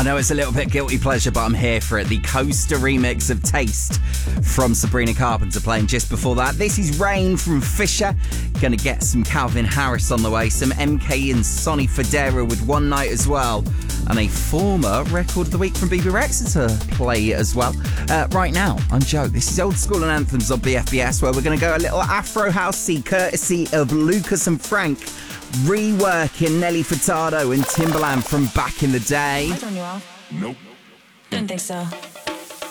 I know it's a little bit guilty pleasure, but I'm here for it. The Coaster remix of Taste from Sabrina Carpenter playing just before that. This is Rain from Fisher. Gonna get some Calvin Harris on the way, some MK and Sonny Fodera with One Night as well, and a former Record of the Week from Bebe Rexha to play as well. Right now, I'm Joe. This is Old School and Anthems on BFBS, where we're going to go a little Afro housey courtesy of Lucas and Frank, reworking Nelly Furtado and Timbaland from back in the day. I turn you off? Nope. Didn't think so.